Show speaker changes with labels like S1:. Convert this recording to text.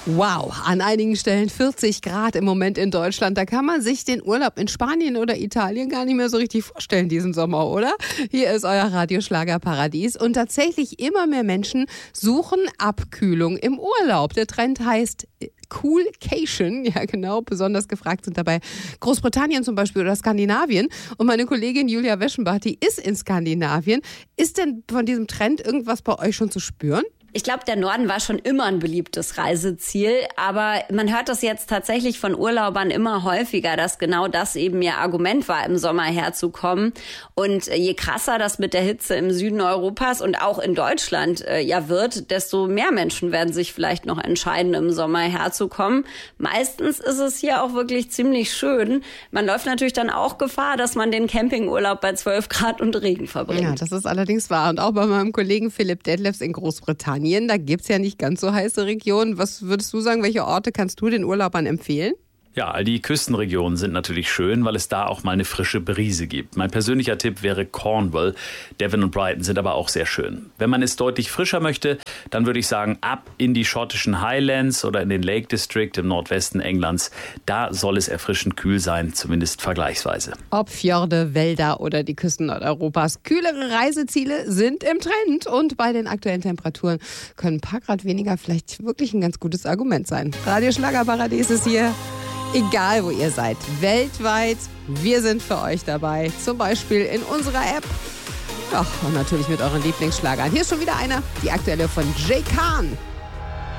S1: Wow, an einigen Stellen 40 Grad im Moment in Deutschland. Da kann man sich den Urlaub in Spanien oder Italien gar nicht mehr so richtig vorstellen diesen Sommer, oder? Hier ist euer Radioschlagerparadies und tatsächlich immer mehr Menschen suchen Abkühlung im Urlaub. Der Trend heißt Coolcation, ja genau, besonders gefragt sind dabei Großbritannien zum Beispiel oder Skandinavien. Und meine Kollegin Julia Weschenbach, die ist in Skandinavien. Ist denn von diesem Trend irgendwas bei euch schon zu spüren?
S2: Ich glaube, der Norden war schon immer ein beliebtes Reiseziel, aber man hört das jetzt tatsächlich von Urlaubern immer häufiger, dass genau das eben ihr Argument war, im Sommer herzukommen. Und je krasser das mit der Hitze im Süden Europas und auch in Deutschland wird, desto mehr Menschen werden sich vielleicht noch entscheiden, im Sommer herzukommen. Meistens ist es hier auch wirklich ziemlich schön. Man läuft natürlich dann auch Gefahr, dass man den Campingurlaub bei 12 Grad und Regen verbringt.
S1: Ja, das ist allerdings wahr. Und auch bei meinem Kollegen Philipp Detlefs in Großbritannien. Da gibt es ja nicht ganz so heiße Regionen. Was würdest du sagen, welche Orte kannst du den Urlaubern empfehlen?
S3: Ja, all die Küstenregionen sind natürlich schön, weil es da auch mal eine frische Brise gibt. Mein persönlicher Tipp wäre Cornwall. Devon und Brighton sind aber auch sehr schön. Wenn man es deutlich frischer möchte, dann würde ich sagen, ab in die schottischen Highlands oder in den Lake District im Nordwesten Englands. Da soll es erfrischend kühl sein, zumindest vergleichsweise.
S1: Ob Fjorde, Wälder oder die Küsten Nordeuropas. Kühlere Reiseziele sind im Trend. Und bei den aktuellen Temperaturen können ein paar Grad weniger vielleicht wirklich ein ganz gutes Argument sein. Radioschlagerparadies ist hier. Egal, wo ihr seid, weltweit, wir sind für euch dabei. Zum Beispiel in unserer App. Ach, und natürlich mit euren Lieblingsschlagern. Hier ist schon wieder einer, die aktuelle von Jay Khan.